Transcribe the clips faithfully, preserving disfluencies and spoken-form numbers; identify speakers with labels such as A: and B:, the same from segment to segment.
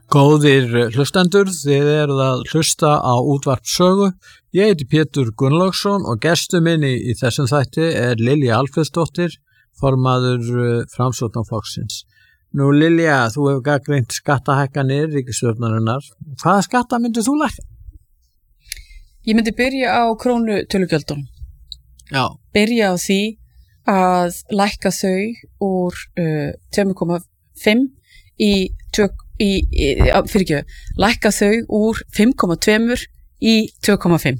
A: Góðir hlustendur, þið eruð að hlusta á útvarp sögu. Ég heiti Pétur Gunnlaugsson og gestur minn í, í þessum þætti er Lilja Alfreðsdóttir, formaður Framsóknarflokksins. Nú Lilja, þú hefur gagnrýnt skattahækkanir ríkisstjórnarinnar. Hvaða skatta myndir þú lækka?
B: Ég myndi byrja á krónutölugjöldunum.
A: Já.
B: Byrja á því að lækka þau úr uh, tvö komma fimm í, í, í fyrir ekki, lækka þau úr fimm komma tvö í tvö komma fimm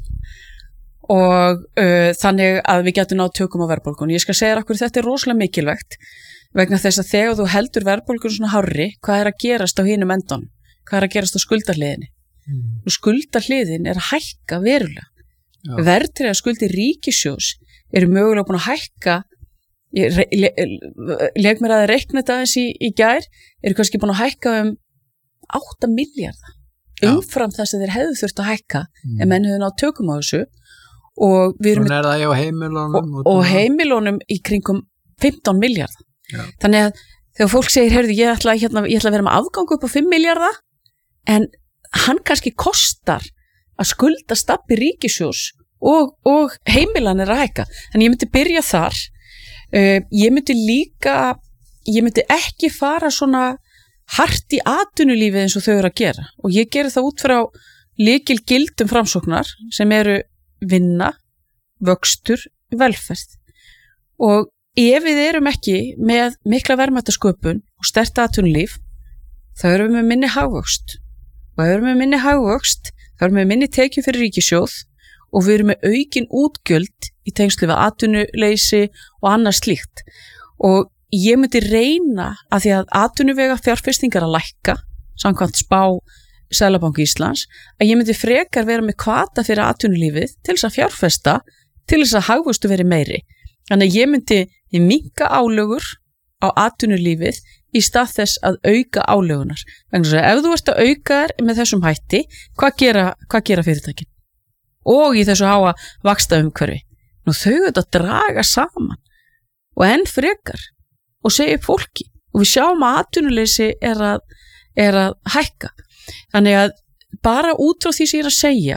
B: og uh, þannig að við getum náð tökum á verðbólgun. Ég skal segja þér okkur þetta er rosalega mikilvægt vegna þess að þegar þú heldur verðbólgun svona hárri, hvað er að gerast á hinum endanum? Hvað er að gerast á skuldarhliðinni? Mm. Og skuldarhliðin er að hækka verulega. Verðtryggðar skuldir ríkissjóðs eru mögulega búin að hækka. Ég le, le, leg mér að reikna þetta aðeins í, í gær, eru kannski búin að hækka um átta milljarða umfram það sem þeir hefðu þurft að hækka mm. en menn hefðu náð tökum á þessu og við erum
A: er það hjá heimilunum
B: og, og heimilunum í kringum fimmtán milljarða. Já. Þannig að þegar fólk segir, heyrðu, ég ætla, hérna, ég ætla að vera með afgang upp á fimm milljarða en hann kannski kostar að skulda stabbi ríkissjóðs og, og heimilan er að hækka. Þannig ég myndi byrja þar. Uh, ég myndi líka, ég myndi ekki fara svona hart í atvinnulífið eins og þau eru að gera og ég geri það út frá lykil gildum Framsóknar sem eru vinna, vöxtur, velferð og ef við erum ekki með mikla verðmætasköpun og sterkt atvinnulíf þá erum við með minni hagvöxt og ef við erum með minni hagvöxt þá erum við með minni tekjur fyrir ríkissjóð og við erum með aukin útgjöld í tengslu við atvinnuleysi og annað slíkt og ég myndi reyna að því að atvinnuvega fjárfestingar að lækka samkvæmt spá Seðlabanka Íslands að ég myndi frekar vera með hvata fyrir atvinnulífið til þess að fjárfesta til þess að hagvöxtu veri meiri þannig að ég myndi minnka álögur á atvinnulífið í stað þess að auka álögunar vegna þess að ef þú ert að auka þær með þessum hætti hvað gera, hvað gera fyrirtækin og í þessu háa vaxtaumhverfi. Nú þau þetta draga saman og enn frekar og segja upp fólki og við sjáum að atvinnuleysi er að, er að hækka. Þannig að bara út frá því sem ég er að segja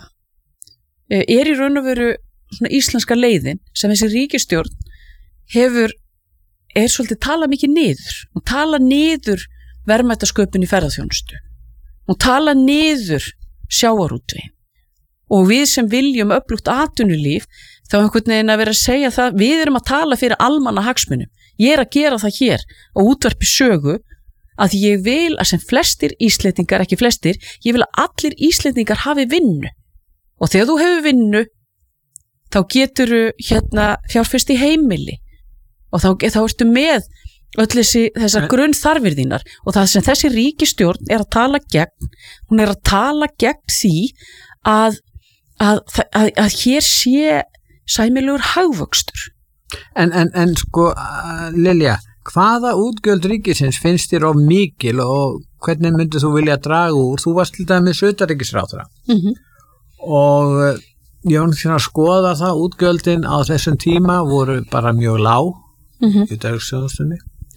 B: er í raun og veru svona íslenska leiðin sem þessi ríkisstjórn hefur, er svolítið tala mikið niður. Hún tala niður verðmætasköpun í ferðaþjónustu. Hún tala niður sjávarútveginn. Og við sem viljum öflugt atvinnulíf þá einhvern veginn að vera að segja það við erum að tala fyrir almanna hagsmunum. Ég er að gera það hér á útvarpi sögu að ég vil að sem flestir Íslendingar, ekki flestir, ég vil að allir Íslendingar hafi vinnu. Og þegar þú hefur vinnu þá getur hérna fjárfest í heimili og þá, þá ertu með öll þessi, þessar grunnþarfir þínar og það sem þessi ríkisstjórn er að tala gegn, hún er að tala gegn því að Að, að, að hér sé sæmilegur hagvöxtur.
A: En, en, en sko, Lilja, hvaða útgjöld ríkisins finnst þér of mikil og hvernig myndir þú vilja draga úr? Þú varst til dæmis utanríkisráðherra mm-hmm. og ég var ekki að skoða það, útgjöldin á þessum tíma voru bara mjög lág mm-hmm. í utanríkisþjónustunni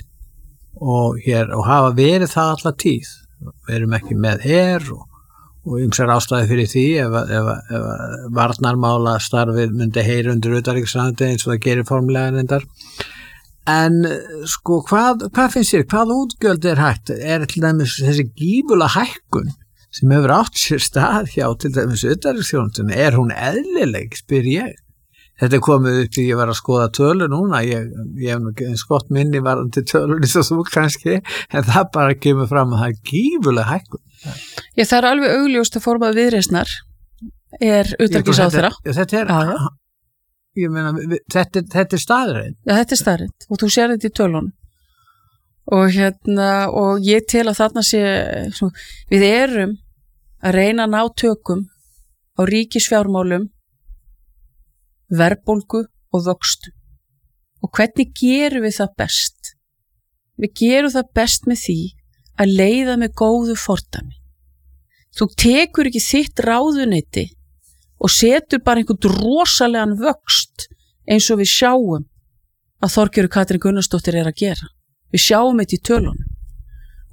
A: og, hér, og hafa verið það alla tíð. Við erum ekki með her og og ýmsar ástæði fyrir því ef, ef, ef varnarmála starfið myndi heyra undir utanríkisráðuneytið eins og það gerir formlega reyndar. En sko, hvað, hvað finnst þér? Hvað útgjöld er hægt? Er til dæmis þessi gífulega hækkun sem hefur átt sér stað hjá til dæmis utanríkisþjónustunni, er hún eðlileg, spyr ég? Þetta er komið upp í ég var að skoða tölur núna, ég, ég hef nú skott minni varandi tölur eins og þú kannski, en það bara kemur fram að það er gífulega hækkun.
B: Ég það er alveg augljóst að formað viðreisnar er utanríkisráðherra.
A: Þetta er, ja, ja. Ég meina, þetta, þetta er staðreind.
B: Já, þetta er staðreind og þú sér þetta í tölunum. Og hérna, og ég tel að þarna sé, svo, við erum að reyna að ná tökum á ríkisfjármálum, verðbólgu og vöxtu. Og hvernig gerum við það best? Við gerum það best með því að leiða með góðu fordæmi. Þú tekur ekki þitt ráðuneyti og setur bara einhvern rosalegan vöxt eins og við sjáum að Þorgerður Katrín Gunnarsdóttir er að gera. Við sjáum þetta í tölunum.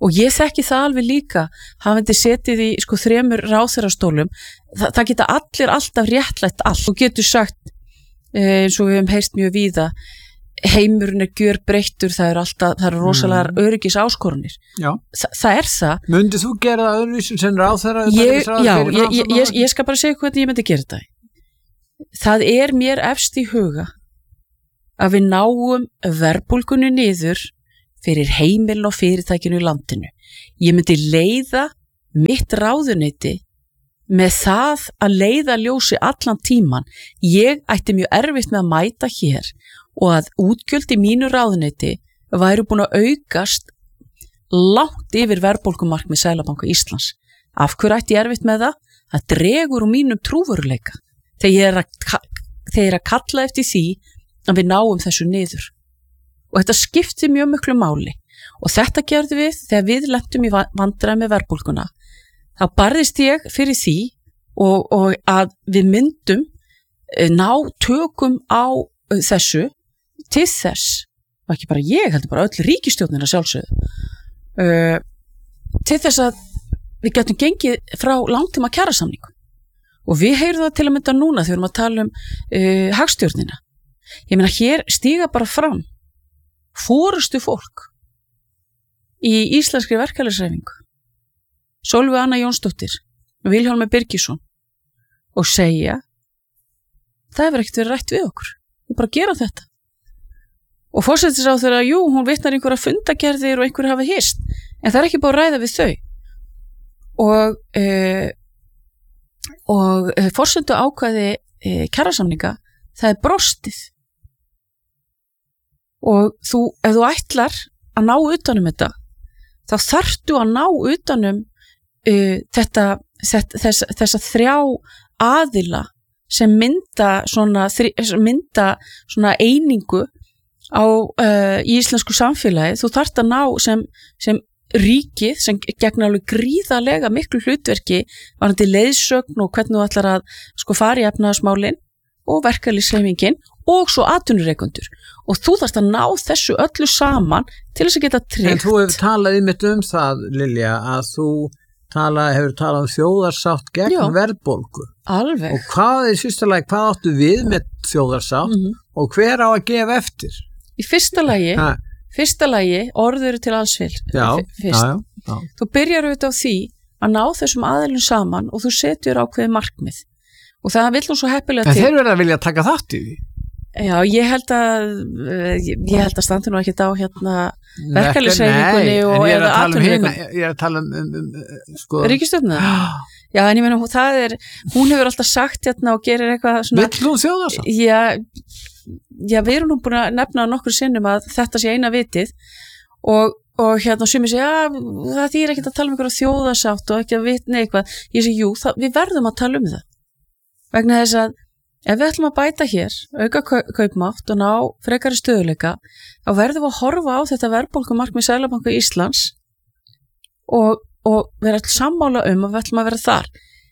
B: og ég þekki það alveg líka hafandi setið í sko þremur ráðherrastólum, Þa, það geta allir alltaf réttlætt allt og getur sagt eh, eins og við hefum heyrst mjög víða heimurinn er gjörbreyttur, það er alltaf það eru rosalega mm. öryggis áskorunir Þa, það er það.
A: Myndið þú gera það öðruvísum sem ráðherra?
B: Ég, já, ég, ég, ég, ég skal bara segja hvernig ég myndi gera það. Það er mér efst í huga að við náum verðbólgunni niður fyrir heimilin og fyrirtækinu í landinu. Ég myndi leiða mitt ráðuneyti með það að leiða ljósi allan tíman. Ég ætti mjög erfitt með að mæta hér og að útgjöld í mínu ráðuneyti væru búin að aukast langt yfir verðbólgumarkmið Seðlabanka Íslands. Af hverju ætti ég erfitt með það? Það dregur úr mínum trúveruleika þegar ég er að, þegar ég er að kalla eftir því að við náum þessu niður. Og þetta skipti mjög miklu máli. Og þetta gerðum við þegar við lentum í vandræði með verðbólguna. Þá barðist ég fyrir því og, og að við myndum ná tökum á þessu til þess, og ekki bara ég heldur bara öll ríkisstjórnina sjálfsögðu, uh, til þess að við getum gengið frá langtíma kjarasamningum. Og við heyrum það til að mynda núna þegar við erum að tala um uh, hagstjórnina. Ég meina hér stíga bara fram forustu fólk í íslenskri verkalýðshreyfingu, Sólveig Anna Jónsdóttir, Vilhjálmur Birgisson, og segja það hefur ekkert verið rætt við okkur, við bara gera þetta. Og forsætisráðherra, jú, hún vitnar einhverja fundagerðir og einhverju hafa hist, en það er ekki búið að ræða við þau. Og, e, og e, forsætu ákvæði e, kjarasamninga, það er brostið. Og þú, ef þú ætlar að ná utanum þetta, þá þarftu að ná utanum e, þetta, þetta þess, þessa þrjá aðila sem mynda svona, mynda svona einingu á uh, í íslensku samfélagi. Þú þarft að ná sem, sem ríkið sem gegn alveg gríðarlega miklu hlutverki varðandi leiðsögn og hvernig þú ætlar að sko fara í efnahagsmálin og verkalýðshreyfingin og svo atvinnurekendur. Og þú þarft að ná þessu öllu saman til þess að geta tryggt.
A: En þú hefur talað einmitt um það, Lilja, að þú tala, hefur talað um þjóðarsátt gegn Já, verðbólgu.
B: Alveg.
A: Og hvað er fyrsta lagi, hvað áttu við með þjóðarsátt mm-hmm. og hver á að gefa eftir?
B: Í fyrsta lagi, ha. fyrsta lagi orður til alls fyrst.
A: Já, já, já.
B: Þú byrjar auðvitað á því að ná þessum aðilum saman og þú setjur ákveðið markmið. Og það vil nú svo heppilega
A: en
B: til.
A: En þeir verða að vilja taka þátt í því?
B: Já, ég held að ég held að standi nú ekkert á hérna verkalýðshreyfingunni og eða atvinnurekendur.
A: Ég er að tala um, um, um sko
B: ríkisstjórnina. Já, en ég meina það er, hún hefur alltaf sagt hérna og gerir eitthvað svona.
A: Vill hún þjóðarsátt?
B: Já, já, við erum nú búin að nefna nokkur sinnum að þetta sé eina vitið og, og hérna sumir segja, já, það þýr ekki að tala um einhverja þjóðarsátt og ekki að vitna eitthvað. Ég segi, jú, það, við verðum að tala um það. Vegna þess að ef við ætlum að bæta hér, auka kaupmátt og ná frekari stöðuleika, þá verðum við að horfa á þetta verðbólgumarkmið Seðlabanka Íslands og, og vera alltaf sammála um að við ætlum að vera þar.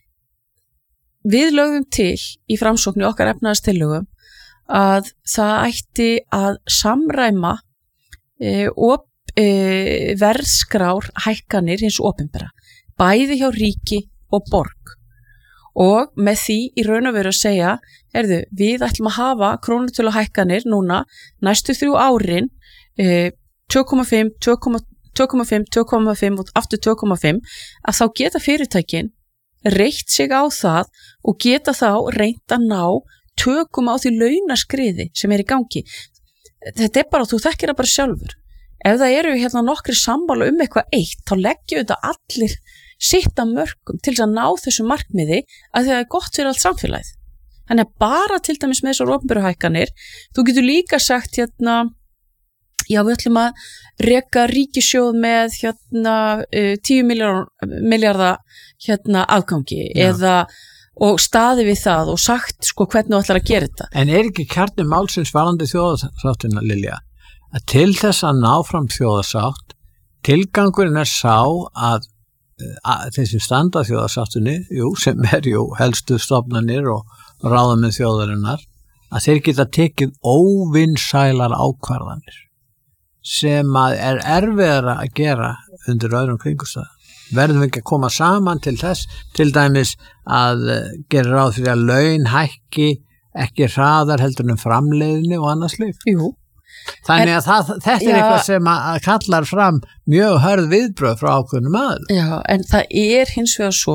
B: Við lögðum til í framsókn í okkar efnahagstillögum að það ætti að samræma e, op, e, verðskrár hækkanir hins opinbera, bæði hjá ríki og borg. Og með því í raun og veru að segja, erðu, við ætlum að hafa krónutölu hækkanir núna næstu þrjú árin e, tvö komma fimm, tvö komma fimm, tvö komma fimm og aftur tvö komma fimm, að þá geta fyrirtækin reitt sig á það og geta þá reynt að ná tökum á því launaskriði sem er í gangi. Þetta er bara, þú þekkir það bara sjálfur. Ef það eru hérna nokkri sammála um eitthvað eitt, þá leggjum þetta allir sitt að mörkum til þess að ná þessu markmiði að það er gott fyrir allt samfélagið. Þannig að bara til dæmis með þessar opinberu hækkanir, þú getur líka sagt hérna, já við ætlum að reka ríkissjóð með hérna tíu milljarða hérna afgangi já. Eða og staði við það og sagt sko hvernig þú ætlar að gera þetta.
A: En er ekki kjarni málsins varðandi þjóðarsáttina, Lilja, að til þess að ná fram þjóðarsátt, tilgangurinn er sá að þeir sem standa þjóðarsáttunni, jú, sem er jú helstu stofnanir og ráðamenn þjóðarinnar, að þeir geta tekið óvinsælar ákvarðanir sem að er erfiðara að gera undir öðrum kringumstæðum. Verðum við ekki að koma saman til þess, til dæmis að gera ráð fyrir að laun hækki ekki hraðar heldur en framleiðni og annars slíkt.
B: Jú.
A: Þannig að það, þetta er
B: já,
A: eitthvað sem að kallar fram mjög hörð viðbröð frá ákveðnum aðilum.
B: Já, en það er hins vegar svo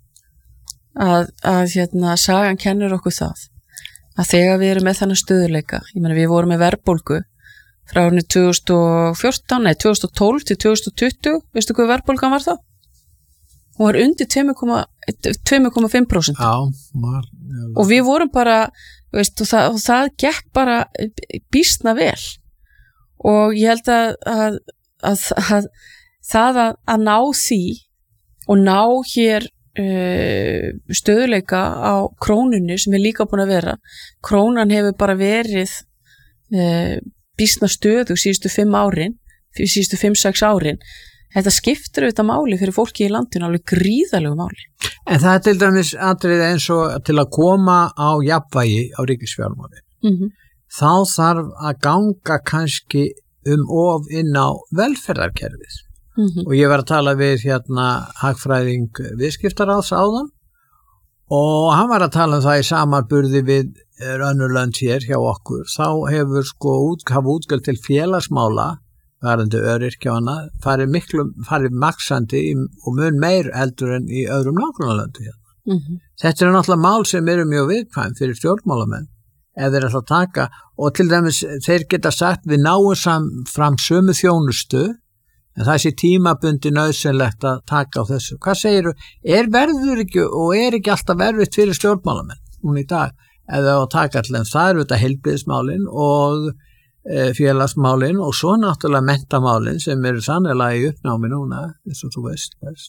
B: að, að hérna, sagan kennir okkur það að þegar við erum með þannig stöðuleika, ég meina við vorum með verðbólgu frá árinu tvö þúsund og fjórtán, nei tvö þúsund og tólf til tvö þúsund og tuttugu, veistu hvað verðbólgan var þá? Hún var undir tvö komma fimm prósent.
A: Já, var,
B: og við vorum bara, veist, og, það, og það gekk bara býsna vel og ég held að, að, að, að það að, að ná því og ná hér uh, stöðuleika á krónunni sem er líka búin að vera, krónan hefur bara verið uh, býsna stöðu síðustu fimm árin, síðustu fimm, sex árin. Þetta skiptir auðvitað máli fyrir fólki í landinu, alveg gríðalegu máli.
A: En það er til dæmis atriði eins og til að koma á jafnvægi á ríkisfjármáli.
B: Mm-hmm.
A: Þá þarf að ganga kannski um of inn á velferðarkerfið.
B: Mm-hmm.
A: Og ég var að tala við hérna hagfræðing viðskiptaráðs áðan og hann var að tala um það í samanburði við önnur lönd hér hjá okkur. Þá hefur sko út, hafa útgjöld til félagsmála varandi öryrkja og annað, farið miklu, farið maksandi og mun meir heldur en í öðrum nágrannalöndum hérna.
B: Mm-hmm.
A: Þetta er náttúrulega mál sem eru mjög viðkvæm fyrir stjórnmálamenn, ef þeir ætla að taka, og til dæmis þeir geta sagt við náum sam, fram sömu þjónustu, en það sé tímabundi nauðsynlegt að taka á þessu. Hvað segirðu? Er verður ekki og er ekki alltaf verðvitt fyrir stjórnmálamenn núna í dag, eða að taka allir, það eru þetta heilbrigðismálin og félagsmálin og svo náttúrulega mentamálin sem eru sannlega í uppnámi núna eins og þú veist, veist.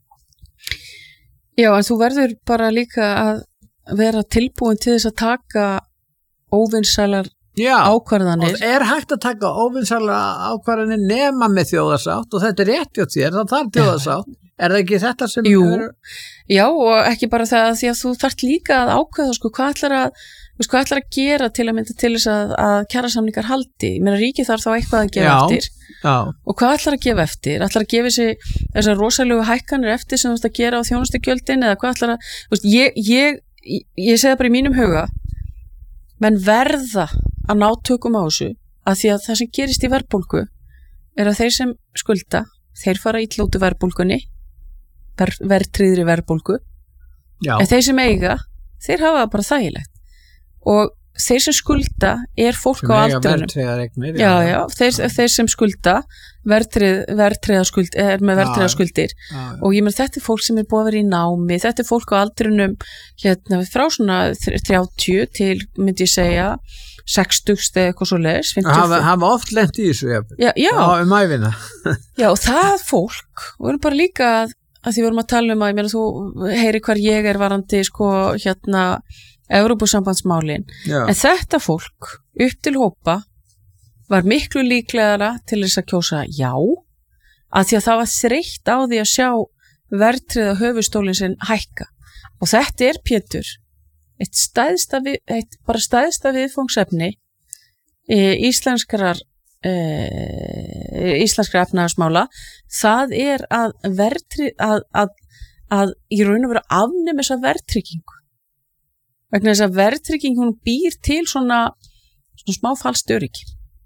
B: Já, en þú verður bara líka að vera tilbúin til þess að taka óvinsælar ákvarðanir.
A: Og er hægt að taka óvinsælar ákvarðanir nema með þjóðarsátt og þetta er rétt hjá þér, það þarf þjóðarsátt. Er það ekki þetta sem
B: Jú,
A: er?
B: Já, og ekki bara það því að þú þarft líka að ákveða sko, hvað ætlar að Veist, hvað ætlar að gera til að mynda til þess að, að kjarasamningar haldi? Ég meina ríkið þarf þá eitthvað að gefa
A: já,
B: eftir.
A: Já.
B: Og hvað ætlar að gefa eftir? Ætlar að gefa þessi þessar rosalegu hækkanir eftir sem þú ætlar að gera á þjónustugjöldin eða hvað ætlar að... Veist, ég, ég, ég, ég segi það bara í mínum huga, menn verða að ná tökum á þessu að því að það sem gerist í verðbólgu er að þeir sem skulda, þeir fara illa út í verðbólgunni, ver, verðtryggðri verðbólgu, en þeir sem eiga, þeir hafa bara þægilegt. Og þeir sem skulda er fólk sem á aldrinum.
A: Eignir,
B: já, já, þeir, þeir sem skulda verðtrið, verðtriða skuld, er með verðtriða skuldir. Já, já. Og ég með þetta er fólk sem er búið að vera í námi, þetta er fólk á aldrinum hérna, frá svona þrjátíu til, myndi ég segja, sextugt eða eitthvað svo leis.
A: Hafa, hafa oft lent í þessu,
B: já, já.
A: Já, um ævina.
B: Já, og það fólk, og við erum bara líka að, að því við erum að tala um að, ég meina, þú heyri hvar ég er varandi, sko, hérna, Evrópusambandsmálin, en þetta fólk upp til hópa var miklu líklegara til þess að kjósa já, að því að það var þreytt á því að sjá verðtryggða höfuðstólinn sinn hækka og þetta er Pétur eitt stæðsta við, eitt bara stæðsta viðfangsefni e, íslenskrar e, íslenskra efnahagsmála, það er að verðtryggð að, að, að í raun og vera afnema þessa verðtryggingu vegna þess að verðtrygging hún býr til svona, svona smá falskt öryggi.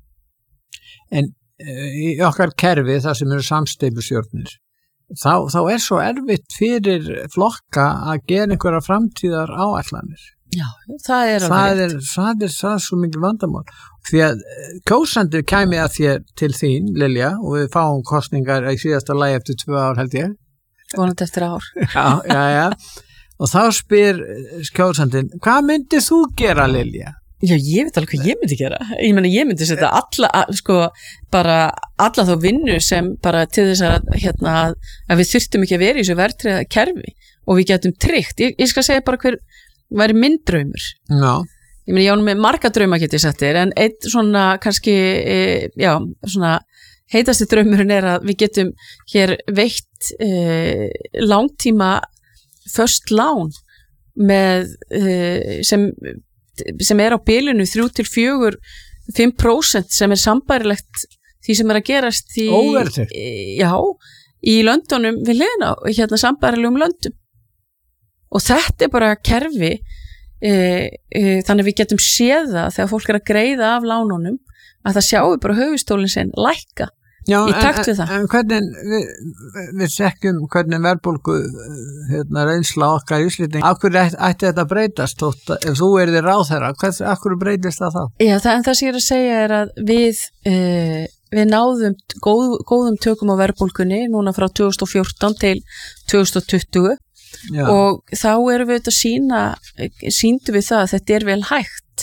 A: En í okkar kerfi, það sem eru samsteypustjórnir, þá, þá er svo erfitt fyrir flokka að gera einhverja framtíðar áætlanir.
B: Já, það er
A: það er, það er það er svo mikið vandamál. Því að kjósendur kæmi að þér til þín, Lilja, og við fáum kosningar í síðasta lagi eftir tvö ár held ég.
B: Vonandi eftir ár.
A: Já, já, já. Og þá spyr kjósandinn, hvað myndið þú gera, Lilja?
B: Já, ég veit alveg hvað ég myndi gera. Ég meina, ég myndi setja alla, sko, bara alla þá vinnu sem bara til þess að, hérna, að við þurftum ekki að vera í þessu verðtryggða kerfi og við getum tryggt. Ég, ég skal segja bara hver væri minn draumur.
A: Já.
B: Ég meina, ég ánum með marga drauma get ég sett þér, en einn svona, kannski, e, já, svona heitasti draumurinn er að við getum hér veitt e, langtíma föst lán með, uh, sem, sem er á bilinu þrjú til fjögur fimm prósent sem er sambærilegt því sem er að gerast í,
A: óverðtryggt.
B: Já, í löndunum við hliðina hérna sambærilegum löndum og þetta er bara kerfi e, e, þannig að við getum séð það þegar fólk er að greiða af lánunum að það sjáu bara höfustólinn sinn lækka
A: Já,
B: í takt við
A: en,
B: það.
A: En hvernig, við, við sekkjum hvernig verðbólgu hérna, reynsla okkar í Íslendingi, af hverju ætti, ætti þetta breytast, þótt, ef þú er þið ráðherra, hvers, af hverju breytist það þá?
B: Já, það, en það sem ég er að segja er að við, eh, við náðum góð, góðum tökum á verðbólgunni núna frá tvö þúsund og fjórtán til tvö þúsund og tuttugu Já. Og þá erum við að sína, sýndu við það að þetta er vel hægt.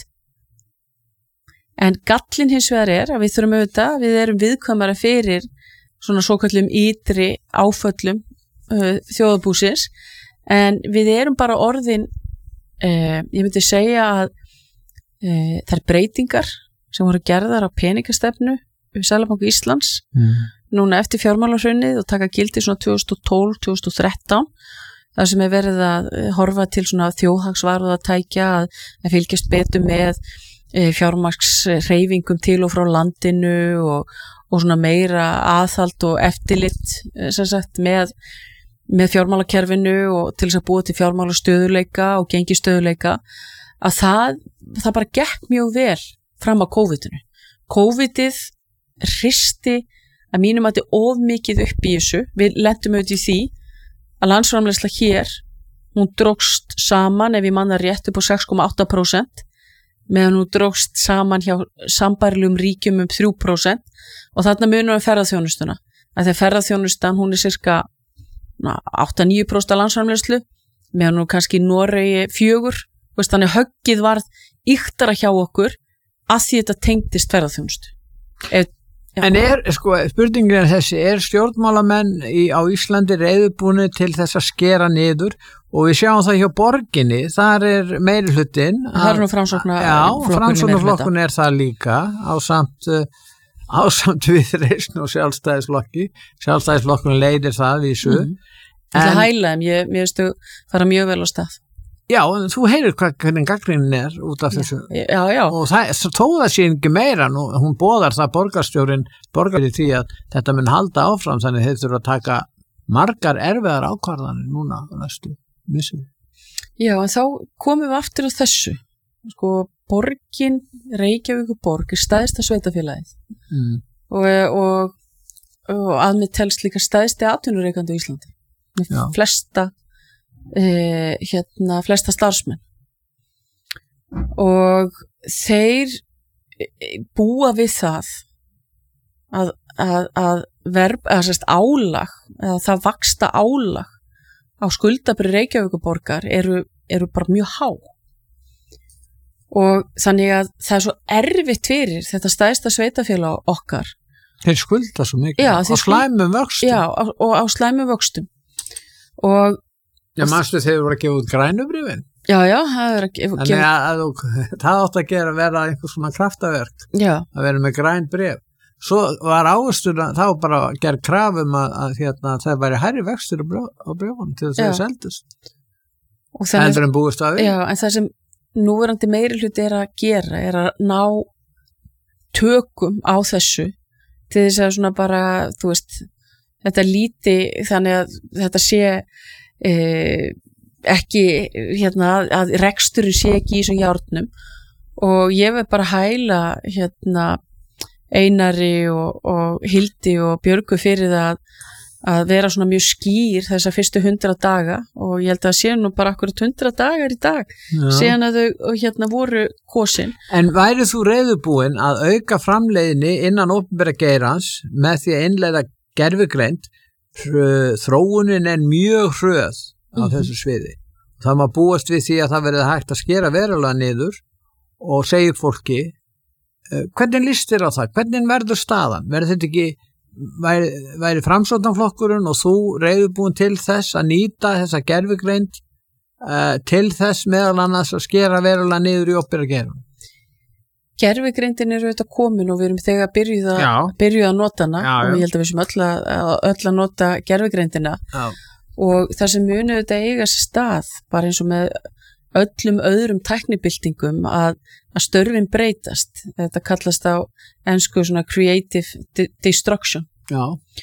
B: En gallin hins vegar er að við þurfum auðvitað, við erum viðkvæmara fyrir svona svokallum ytri áföllum uh, þjóðarbúsins en við erum bara orðin, uh, ég myndi segja að uh, þær breytingar sem voru gerðar á peningastefnu við Seðlabanka Íslands mm. núna eftir fjármálahrunið og taka gildi svona tvö þúsund og tólf til tvö þúsund og þrettán það sem er verið að horfa til svona þjóðhagsvarúðartækja að, að fylgjast betur með fjármagnshreyfingum til og frá landinu og, og svona meira aðhald og eftirlit sem sagt með, með fjármálakerfinu og til þess að búa til fjármálastöðuleika og gengistöðuleika að það, það bara gekk mjög vel fram á COVID-inu. COVIDið hristi að mínum að þetta of mikið upp í þessu. Við lentum auðvitað í því að landsframleiðsla hér, hún drógst saman ef ég manna rétt upp á sex komma átta prósent meðan hún drógst saman hjá sambærilegum ríkjum um þrjú prósent og þarna munum við ferðaþjónustuna. Að þegar ferðaþjónustan hún er cirka átta til níu prósent af landsframleiðslu meðan hún kannski í Noregi fjögur, veist, þannig höggið varð ýktara hjá okkur að því þetta tengdist ferðaþjónustu. Ef,
A: en er, sko, spurningin er þessi, er stjórnmálamenn í, á Íslandi reiðubúni til þess að skera niður og við sjáum það hjá borginni, þar er meiri hlutin.
B: Það er nú framsóknar
A: Já, framsóknarflokkun er það líka á samt, á samt Viðreisn og sjálfstæðisflokki, sjálfstæðisflokkun leiðir það í þessu. Mm.
B: Það er hælaðum, ég, mér veistu, fara mjög vel á stað.
A: Já, þú heyrir hvernig gagnrýnin er út af þessu.
B: Já, já.
A: Og það, tóða sér ekki meira, nú, hún boðar það borgarstjórin, borgar í því að þetta mun halda áfram, þannig þeir þurfa að taka margar erfiðar ákvarðanir núna á næstu missum.
B: Já, en þá komum við aftur á þessu. Sko, borgin, Reykjavíkur borg, er stæðsta sveitafélagið. Mm. Og, og, og að með telst líka stæðsti atvinnureikandi í Íslandi. Með já. flesta Eh, hérna flesta starfsmenn og þeir búa við það að, að, að verb, að sérst álag að það vaksta álag á skuldabri Reykjavíkurborgar eru, eru bara mjög há og þannig að það er svo erfitt fyrir þetta stærsta sveitafélag okkar.
A: Þeir skulda svo mikið
B: já,
A: á slæmum vöxtum
B: já, á, og á slæmum vöxtum og
A: Já, mannstu þeir voru að gefa út grænubrifin?
B: Já, já, það er að gefa...
A: Þannig að, að, að það átt að gera að vera einhvers svona kraftaverk,
B: já. Að
A: vera með grænbrif. Svo var áherslu, þá bara gerð krafum að, að hérna, það væri hærri vextur á brifunum til þess að það seldist. Heldur en búist að við.
B: Já, en það sem núverandi meiri hluti er að gera er að ná tökum á þessu til þess að svona bara, þú veist, þetta líti þannig að þetta sé Eh, ekki hérna, að reksturinn sé ekki í þessum járnum og ég vil bara hæla hérna, Einari og, og Hildi og Björgu fyrir það að vera svona mjög skýr þessa fyrstu hundra daga og ég held að sé nú bara akkurat hundra dagar í dag síðan að þau hérna, voru kosin.
A: En værið þú reiðubúin að auka framleiðni innan opinbera geirans með því að innleiða gervigreind? Þróunin er mjög hröð á mm-hmm. þessu sviði. Það má búast við því að það verið hægt að skera verulega niður og segja fólki uh, hvernig líst þér á það? Hvernig verður staðan? Verður þetta ekki væri, væri framsóknarflokkurinn og þú reiðubúin til þess að nýta þessa gervigreind uh, til þess meðal annars að skera verulega niður í opinbera geiranum?
B: Gervigreindin eru auðvitað komin og við erum þegar byrjuð að, byrjuð að nota hana já, og ég held að við sem öll að, öll að nota gervigreindina já. Og það sem munið auðvitað eiga sér stað bara eins og með öllum öðrum tæknibyltingum að, að störfin breytast. Þetta kallast á ensku svona creative destruction já.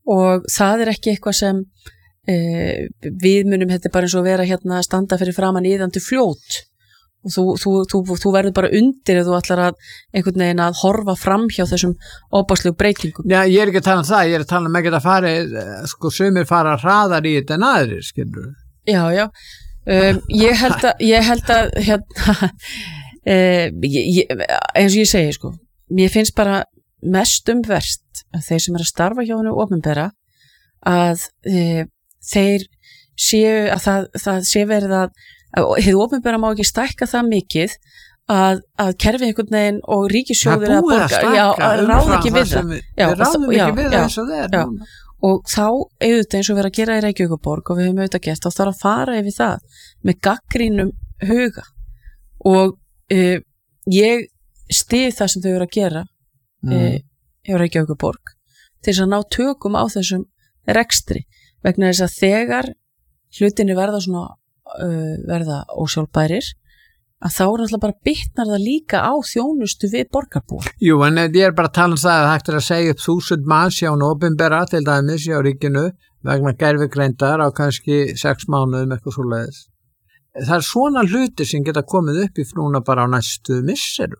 B: og það er ekki eitthvað sem e, við munum þetta bara eins og vera hérna að standa fyrir framan íðandi fljót og þú, þú, þú, þú verður bara undir ef þú ætlar að einhvern veginn að horfa fram hjá þessum óbáslegu breytingum.
A: Já, ég er ekki að tala um það, ég er að tala um ekki að fara, sko, sumir fara hraðar í þetta en aðrir, skilur.
B: Já, já, um, ég held að, ég held að, hérna, uh, ég, ég, eins og ég segi, sko, mér finnst bara mest um verst að þeir sem er að starfa hjá hennu opinbera að uh, þeir séu, að það, það sé verið að hefur opinbera má ekki stækka það mikið að, að kerfi einhvern veginn og ríkissjóðir að borga
A: að,
B: já, að ráða ekki við það
A: við ráðum ekki við það eins og það er
B: og þá auðvitað eins og vera að gera í Reykjavíkurborg og við höfum auðvitað gert og þarf að fara yfir það með gaggrínum huga og uh, ég stið það sem þau eru að gera mm. uh, í Reykjavíkurborg til þess að ná tökum á þessum rekstri vegna þess að þegar hlutinni verða svona Uh, verða ósjálfbærir að þá er alltaf bara bitnar það líka á þjónustu við borgarbúa.
A: Jú, en ég er bara að tala um það að hægt er að segja upp þúsund manns hjá opinbera til dæmis hjá ríkinu vegna gervigreindar á kannski sex mánuðum eitthvað svoleiðis. Það er svona hluti sem geta komið upp í núna bara á næstu misserum.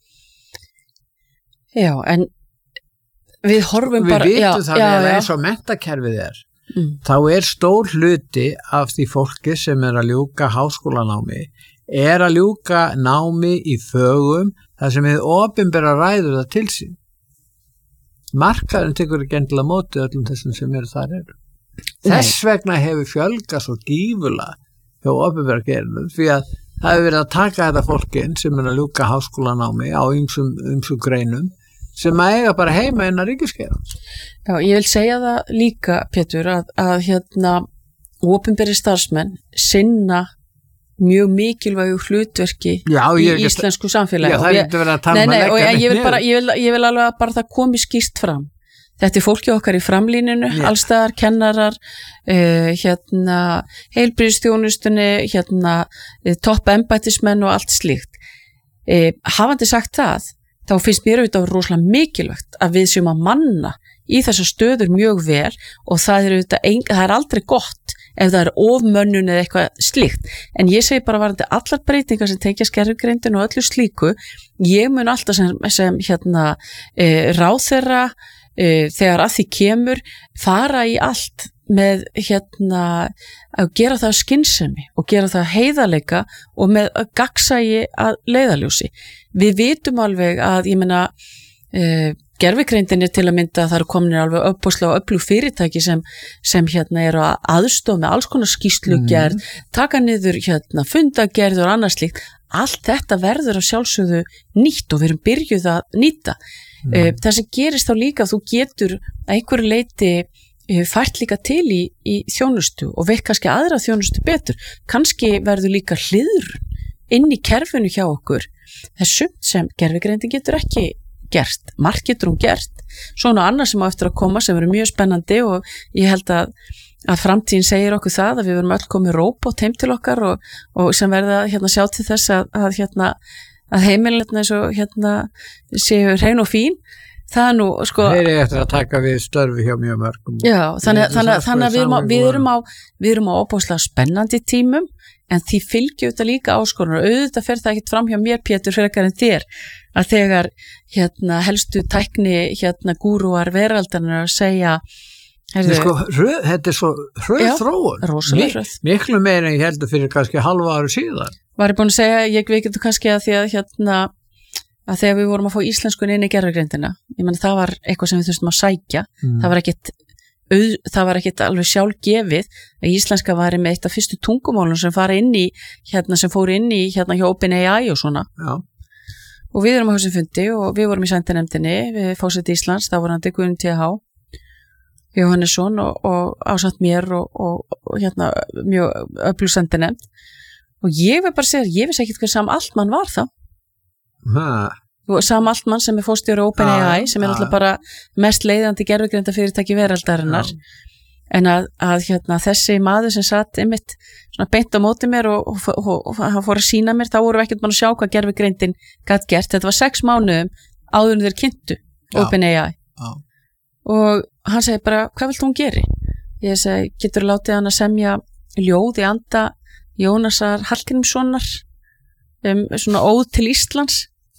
B: Já, en við horfum
A: við
B: bara...
A: Við
B: já,
A: vitum það
B: já,
A: vel
B: já.
A: eins og menntakerfið er.
B: Mm.
A: Þá er stór hluti af því fólki sem er að ljúka háskólanámi er að ljúka námi í fögum þar sem við opinbera ræður það til sín. Markaðurinn tekur ekki endilega móti öllum þessum sem eru þar eru. Þess vegna hefur fjölgað svo gífulega hjá opinbera gerinu því að það hefur verið að taka þetta fólkin sem er að ljúka háskólanámi á ýmsum, ýmsum greinum sem að eiga bara heima innan ríkisgeirans.
B: Já, ég vil segja það líka, Pétur, að, að hérna opinberi starfsmenn sinna mjög mikilvægu hlutverki
A: já,
B: í
A: ekki,
B: íslensku samfélagi.
A: Já, það er ekki verið að tala um að
B: leggja
A: neitt
B: ég vil bara, ég vil, ég vil alveg að bara það komi skýrt fram. Þetta er fólki okkar í framlíninu, yeah. allstaðar, kennarar, uh, hérna, heilbrigðisþjónustunni, hérna, topp embættismenn og allt slíkt. Uh, hafandi sagt það, þá finnst mér auðvitað rosalega mikilvægt að við séum að manna í þessar stöður mjög vel og það er auðvitað, ein, það er aldrei gott ef það er ofmönnun eða eitthvað slíkt. En ég segi bara varandi allar breytingar sem tengja gervigreindin og öllu slíku, ég mun alltaf sem, sem hérna, e, ráðherra e, þegar að því kemur fara í allt með hérna að gera það skynsemi og gera það heiðarleika og með gagnsæi að leiðarljósi. Við vitum alveg að ég meina e, gervigreindin er til að mynda að það eru komin alveg uppbúslega og upplug fyrirtæki sem, sem hérna eru að aðstofa með alls konar skýrslugerð, mm. taka niður hérna fundagerð og annars slíkt. Allt þetta verður að sjálfsögðu nýtt og við erum byrjuð að nýta. Mm. E, það sem gerist þá líka að þú getur að einhverju leiti fært líka til í, í þjónustu og veit kannski aðra þjónustu betur. Kannski verður líka hliður inn í kerfinu hjá okkur. Það er sumt sem gervigreindin getur ekki gert, margt getur hún gert. Svona annað sem á eftir að koma sem verður mjög spennandi og ég held að, að framtíðin segir okkur það að við verðum öll komið róbot heim til okkar og, og sem verða hérna sjá til þess að, að, hérna, að heimilin eins og hérna séu hrein og fín. Það er nú, sko...
A: Þeir eru eftir að taka við störfi hjá mjög mörgum.
B: Já, þannig, þannig, þannig að við erum á, við erum á, við erum á óbúslega spennandi tímum, en því fylgjum þetta líka áskorunar. Auðvitað fer það ekkert fram hjá mér, Pétur, frekar en þér, að þegar hérna, helstu tækni hérna, gúrúar veraldarinnar að segja... Herðu,
A: sko, röð, þetta er svo hröð
B: já,
A: þróun.
B: Rosalega hröð.
A: Miklu meira en ég heldur fyrir kannski halva ári síðan.
B: Var ég búin að segja, ég veit ekki kannski að því að hérna... að þegar við vorum að fá íslenskun inn í gervigreindina, ég menn það var eitthvað sem við þurftum að sækja, mm. það var ekkit auð, það var ekkit alveg sjálfgefið að íslenska var með eitt af fyrstu tungumálum sem fara inn í, hérna sem fóru inn í hérna hjá OpenAI og svona
A: já.
B: Og við erum á þessum fundi og við vorum í sendinefndinni við fórseti Íslands, það voru hann Guðjón T H Jóhannesson og, og ásamt mér og, og, og hérna mjög öflug sendinefnd og ég vil bara segja, ég vissi ekkit hvað sam allt mann var þá Sam Altman sem er fórstjóri OpenAI sem er alltaf bara mest leiðandi gervigreinda fyrirtæki veraldarinnar ja. En að, að hérna, þessi maður sem satt einmitt svona beint á móti mér og, og, og, og hann fór að sína mér, þá vorum við ekkert mann að sjá hvað gervigreindin gat gert, þetta var sex mánuðum áður en þeir kynntu ja. OpenAI ja. Og hann segi bara, hvað vilt hún geri? Ég segi, getur látið hann að semja ljóð í anda Jónasar Hallgrímssonar um svona óð til Íslands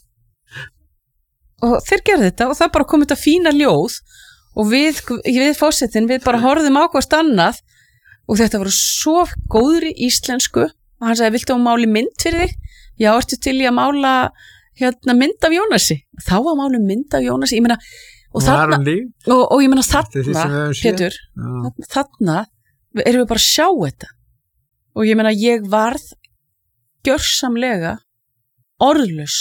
B: og þeir gerði þetta og það bara kom þetta fína ljóð og við, við fórsetin, við bara horfðum á hvort annað og þetta voru svo góðri íslensku og hann sagði, viltu að máli mynd fyrir þig? Já, ertu til í að mála hérna mynd af Jónasi? Þá var máli mynd af Jónasi, ég meina og, þarna, og, og ég meina þarna Pétur, þarna, þarna erum við bara að sjá þetta og ég meina ég varð gjörsamlega orðlaus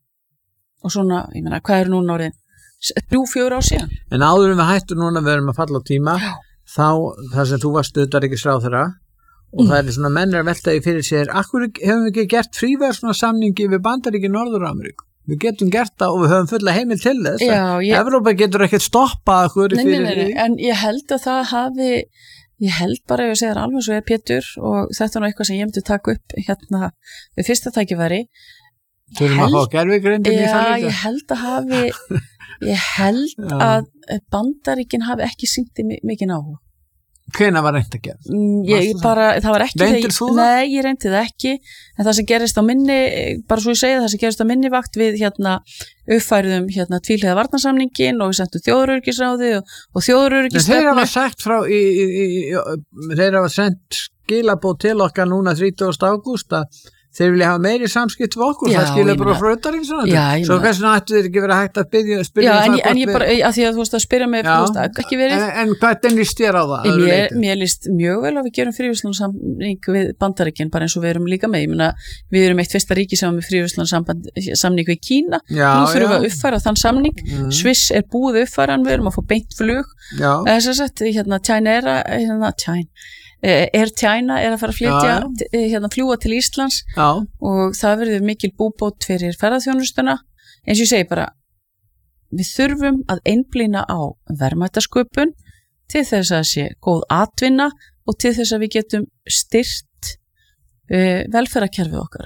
B: og svona, ég meina, hvað er núna orðin þrjú, fjögur ár síðan
A: en áður en við hættum núna við erum að falla á tíma Já. Þá, þar sem þú varst utanríkisráðherra og mm. það er svona mennir að veltaði fyrir sér akkur hefum við ekki gert fríverslunarsamningi við Bandaríkin Norður-Ameríku við getum gert það og við höfum fulla heimil til þess
B: Já, ég...
A: Evrópa getur ekkert stoppað okkur
B: nei, fyrir nei, nei, nei. En ég held að það hafi ég held bara ef ég segir alveg svo er Pétur og þetta er nú eitthvað sem ég myndi taka upp hérna við fyrsta tækifæri
A: Þurfum að fá gervigrindin í það líka
B: Já, ég held að hafi ég held Já. Að Bandaríkin hafi ekki sýnt mikið áhuga
A: Hvenær var reynt að gera?
B: Ég bara, það var ekki
A: Reyndir þú það?
B: Nei, ég reyndi það ekki en það sem gerist á minni, bara svo ég segi það sem gerist á minni vakt við hérna uppfærðum hérna tvíhliða varnarsamningin og við sendum þjóðaröryggisráði og, og þjóðaröryggisstefnu
A: Þeir hafa sagt frá í, í, í, þeir hafa sendt skilabóð til okkar núna þrítugasta ágúst að þeir vilja hafa meiri samskipt við okkur, já, það skilur bara frá utanríkisráðuneytinu. Svo hversu ættu þeir ekki verið hægt að byrja, spyrja
B: já,
A: um
B: en,
A: það
B: en ég bara, að því að þú veist að spyrja mig, þú veist að ekki verið.
A: En, en hvernig líst þér á það?
B: Mér, mér líst mjög vel að við gerum fríverslunarsamning við Bandaríkin, bara eins og við erum líka með. Ég meina, við erum eitt fyrsta ríki sem var með fríverslunarsamning við Kína. Já, Nú þurfum við að uppfæra þann samning. Mm. Sviss er búið uppfæran, við erum að fá beint flug. Þess að hérna, China er að, hérna, China. Air China er að fara að flytja já, já. hérna fljúga til Íslands já. Og það verður mikil búbót fyrir ferðaþjónustuna eins og ég segi bara við þurfum að einblína á verðmætasköpun til þess að sé góð atvinna og til þess að við getum styrkt uh, velferðarkerfið okkar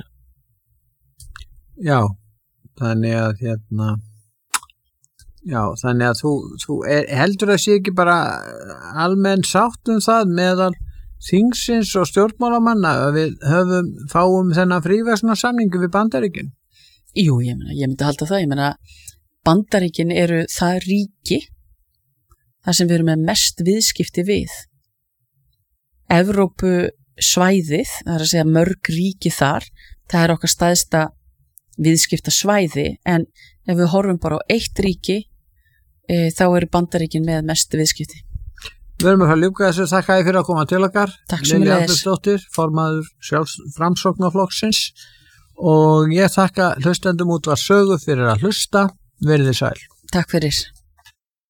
A: Já þannig að hérna já þannig að þú, þú er, heldur að sé ekki bara almenn sátt um það meðal þingsins og stjórnmálamanna að við höfum, fáum þennan fríverslunarsamningu við Bandaríkin?
B: Jú, ég meina, ég myndi halda það, ég meina Bandaríkin eru það ríki þar sem við erum með mest viðskipti við. Evrópu svæðið, það er að segja mörg ríki þar, það er okkar stæðsta viðskipta svæði en ef við horfum bara á eitt ríki e, þá eru Bandaríkin með mest viðskipti.
A: Við erum að fara að ljúka þessu, þakka þér fyrir að koma til okkar.
B: Takk sem við leiðis.
A: Lilja Alfreðsdóttir, formaður sjálfs framsóknarflokksins og ég þakka hlustendum Útvarps Sögu fyrir að hlusta. Verið þið sæl.
B: Takk fyrir.